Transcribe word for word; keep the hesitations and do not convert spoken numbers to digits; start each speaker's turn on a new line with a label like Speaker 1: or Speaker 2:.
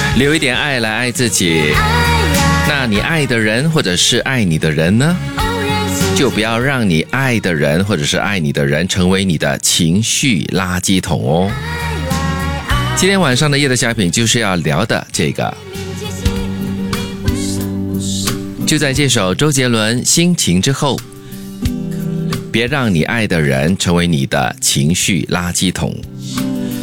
Speaker 1: 留一点爱来爱自己。那你爱的人或者是爱你的人呢，就不要让你爱的人或者是爱你的人成为你的情绪垃圾桶哦。今天晚上的夜的小品就是要聊的这个，就在这首周杰伦《心情》之后，别让你爱的人成为你的情绪垃圾桶。